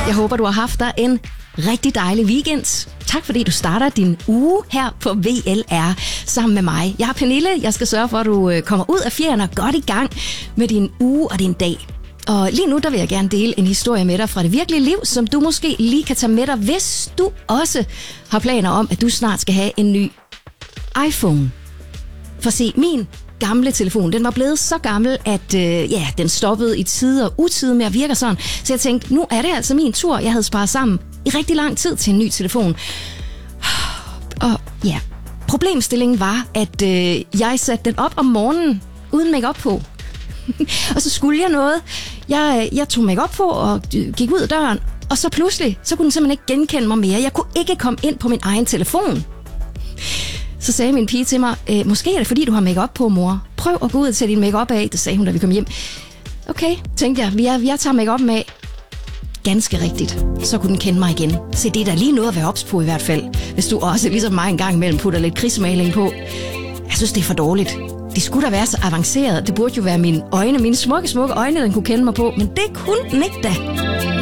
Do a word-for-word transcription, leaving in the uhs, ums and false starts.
Jeg håber, du har haft dig en rigtig dejlig weekend. Tak fordi du starter din uge her på V L R sammen med mig. Jeg er Pernille. Jeg skal sørge for, at du kommer ud af fjerne og godt i gang med din uge og din dag. Og lige nu der vil jeg gerne dele en historie med dig fra det virkelige liv, som du måske lige kan tage med dig, hvis du også har planer om, at du snart skal have en ny iPhone. For se, min gamle telefon, den var blevet så gammel, at øh, ja, den stoppede i tide og utide med at virke sådan. Så jeg tænkte, nu er det altså min tur. Jeg havde sparet sammen i rigtig lang tid til en ny telefon. Og ja, problemstillingen var, at øh, jeg satte den op om morgenen uden make-up på. Og så skulle jeg noget. Jeg, jeg tog make-up på og gik ud af døren, og så pludselig, så kunne den simpelthen ikke genkende mig mere. Jeg kunne ikke komme ind på min egen telefon. Så sagde min pige til mig, øh, måske er det fordi, du har make-up på, mor. Prøv at gå ud og tage din make-up af. Det sagde hun, da vi kom hjem. Okay, tænkte jeg, jeg, jeg tager make-up af. Ganske rigtigt. Så kunne den kende mig igen. Se, det er da lige noget at være ops på i hvert fald. Hvis du også, ligesom mig, en gang imellem putter lidt krigsmaling på. Jeg synes, det er for dårligt. Det skulle da være så avanceret. Det burde jo være mine øjne, mine smukke, smukke øjne, den kunne kende mig på. Men det kunne den ikke da.